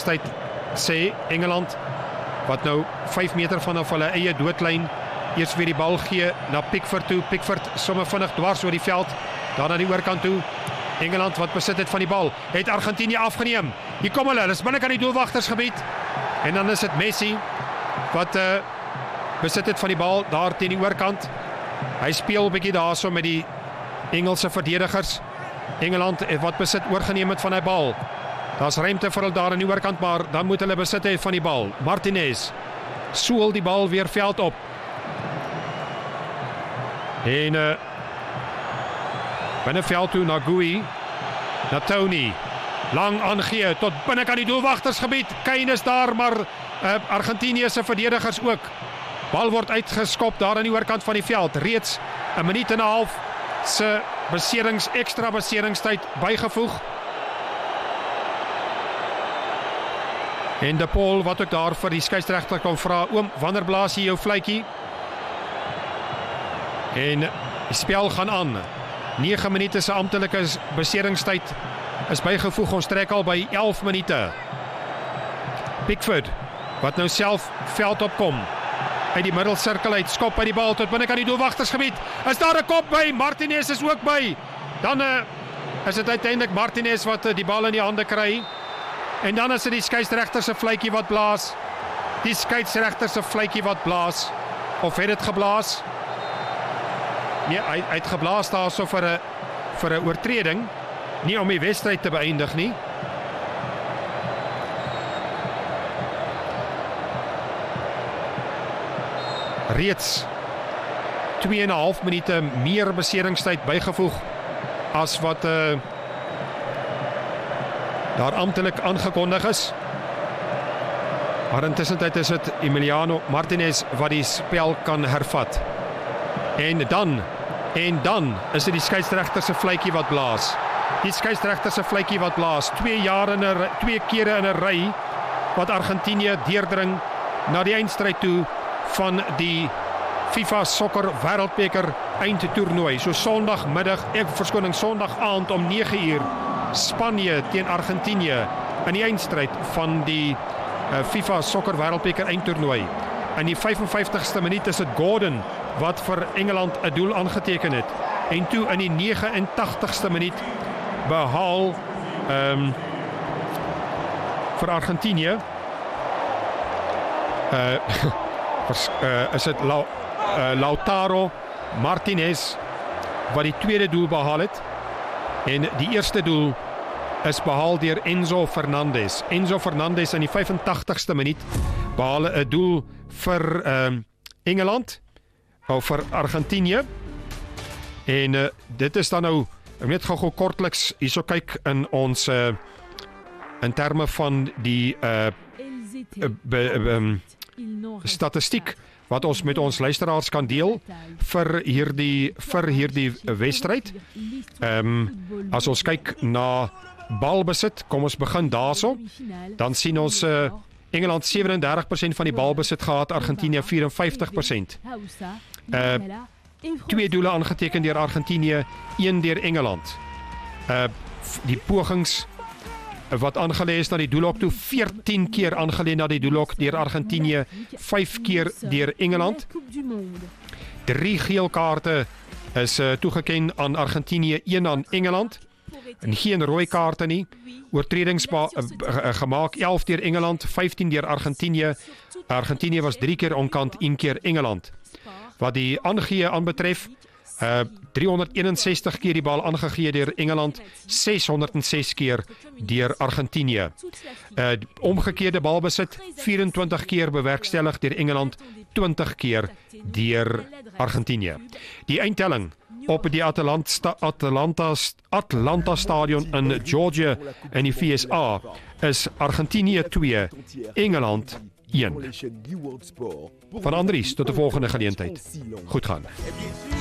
beseringstyd sê Engeland, wat nou 5 meter vanaf hulle eie doodlyn eers weer die bal gee na Pickford toe. Pickford sommer vinnig dwars oor die veld, daar na die oorkant toe. Engeland wat besit het van die bal, het Argentinië afgeneem. Hier kom hulle, dis binnekant die doelwagtersgebied. En dan is dit Messi wat besit het van die bal daar teen die oorkant. Hy speel 'n bietjie daarso met die Engelse verdedigers. Engeland wat besit oorgeneem het van die bal. Daar's ruimte vir hulle daar aan die oorkant, maar dan moet hulle besit hê van die bal. Martinez soel die bal weer veld op. En binneveld toe na Gui, na Tony. Lang aangee tot binnekant die doelwagtersgebied. Kane is daar, maar Argentinië se verdedigers ook. Bal word uitgeskop daar aan die oorkant van die veld. Reeds 'n minuut en 'n half se extra beseringstyd bygevoeg. En De Paul wat ook daar vir die skeieregter kom vra, oom, wanneer blaas jy jou fluitjie? En die spel gaan aan. 9 minute se amptelike beseringstyd is bygevoeg. Ons trek al by 11 minute. Pickford wat nou self veld opkom. Uit die middelsirkel uit, skop by die bal tot binnekant die doelwagtersgebied. Is daar 'n kop by? Martinez is ook by. Dan is dit uiteindelik Martinez wat die bal in die hande kry. En dan is dit die skeieregter se fluitjie wat blaas. Die skeieregter se fluitjie wat blaas. Of het dit geblaas? Nee, hy het geblaas daarso vir 'n oortreding, nie om die wedstryd te beëindig nie. Reeds 2,5 minute meer beseringstyd bygevoeg as wat daar amptelik aangekondig is. Maar intussen is dit Emiliano Martinez wat die spel kan hervat. En dan is dit die skeieregter se fluitjie wat blaas. Die skeieregter se fluitjie wat blaas. 2 kere in 'n ry wat Argentinië deurdring na die eindstryd toe van die FIFA Sokker Wêreldbeker eindtoernooi. So Sondagmiddag, Sondag aand om 9 uur, Spanje teen Argentinië in die eindstryd van die FIFA Sokker Wêreldbeker eindtoernooi. In die 55ste minuut is dit Gordon wat vir Engeland 'n doel aangeteken het. En toe in die 89ste minuut behaal vir Argentinië is dit Lautaro Martinez wat die tweede doel behaal het. En die eerste doel is behaal deur Enzo Fernandez. Enzo Fernandez in die 85ste minuut behaal 'n doel vir Engeland of vir Argentinië. En dit is dan nou, ek net gou kortliks hierso kyk in ons in terme van die statistiek wat ons met ons luisteraars kan deel vir hierdie wedstryd. As ons kyk na balbesit, kom ons begin daarso. Dan sien ons Engeland 37% van die balbesit gehad, Argentinië 54%. 2 doele aangeteken deur Argentinië, 1 deur Engeland. Die pogings wat aangelê is na die doelhok toe, 14 keer aangelê na die doelhok deur Argentinië, 5 keer deur Engeland. 3 geel kaarte is toegeken aan Argentinië, 1 aan Engeland. En geen rooi kaarte nie. Oortredings gemaak, 11 deur Engeland, 15 deur Argentinië. Argentinië was 3 keer onkant, 1 keer Engeland. Wat die aangee aanbetref, 361 keer die bal aangegee deur Engeland, 606 keer deur Argentinië. Omgekeerde balbesit, 24 keer bewerkstellig deur Engeland, 20 keer deur Argentinië. Die eindtelling op die Atlanta Stadion in Georgia in die VSA is Argentinië 2, Engeland 1. Van Andries tot 'n volgende geleentheid. Goed gaan.